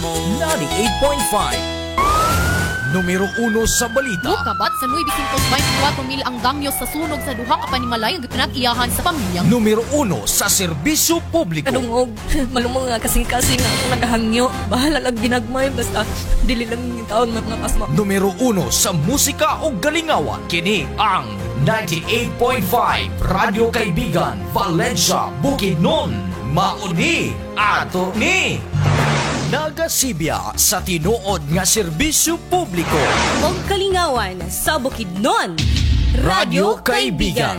98.5 Numero 1 sa balita. Kabat sa 924 mil ang damyo sa sunog sa duha ka panimalay ang pinag-iyahan sa pamilya. Numero 1 sa serbisyo publiko. Kadungog, malumong nga kasing-kasing nga akong nagahangyo. Bahala lang ginagmay, basta dili lang yung taon magpasma. Numero 1 sa musika o galingawan. Kini ang 98.5 Radio Kaibigan, Valencia, Bukidnon. Mauni ato ni nagasibya sa tinuod nga serbisyo publiko. Mong kalingawan sa Bukidnon, Radio Kaibigan.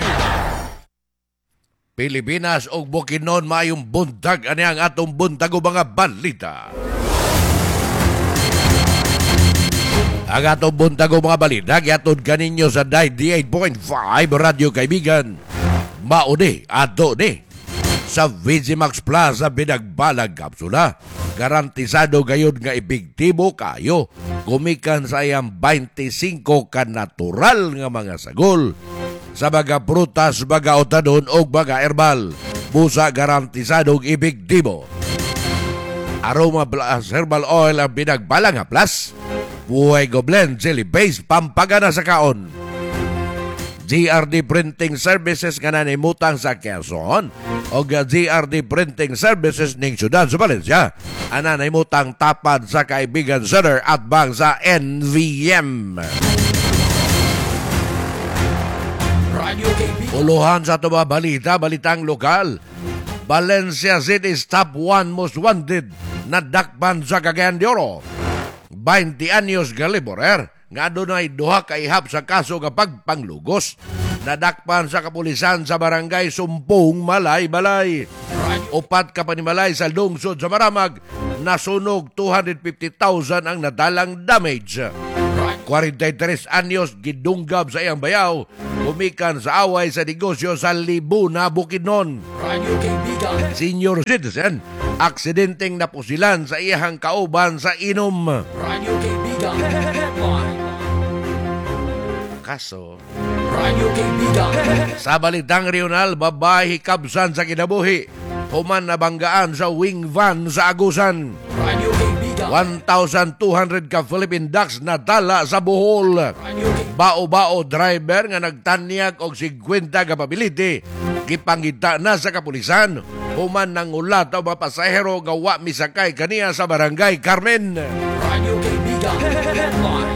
Pilipinas o Bukidnon mayong buntag ani ang atong buntag o mga balita. Ang atong buntag o mga balita giatod kaninyo sa 98.5 Radio Kaibigan. Mauni ato ni sa VGMax Plaza binagbalag kapsula. Garantisado gayud nga epektibo kayo. Gumikan sa iyang 25 ka natural nga mga sagol. Sa baga prutas, baga otadon o baga herbal. Busa garantisadong epektibo. Aroma Plus Herbal Oil ang binagbalang nga plus. Buhay Goblend Jelly Base pampagana sa kaon. GRD Printing Services nga nanimutang sa Quezon o GRD Printing Services ning syudad sa Valencia ang nanimutang tapad sa Kaibigan Center at bang sa NVM. Uluhan sa ito balitang lokal. Valencia City's top 1 most wanted na dakpan sa Cagayan de Oro. 20 anyos nga laborer nga dunay duha ka ihap sa kaso nga pagpanglugos. Nadakpan sa kapulisan sa barangay Sumpong, Malay-Balay. Upat ka panimalay sa lungsod sa Maramag. Nasunog 250,000 ang nadalang damage. 43 anyos gidunggab sa iyang bayaw. Gumikan sa away sa negosyo sa Libuna, Bukidnon. Senior citizen, aksidenteng napusilan sa iyang kauban sa inom. Kaso sa balitang regional, babae hikabsan sa kinabuhi. Human nabanggaan sa wing van sa Agusan. 1,200 ka Philippine Ducks na dala sa Bohol. Bao-bao driver nga nagtanyag og 50 ka pabiliti. Gipangita na sa kapulisan. Human nang ulat o mapasahero nga wa misakay kaniya sa barangay Carmen. Radio Kaibigan.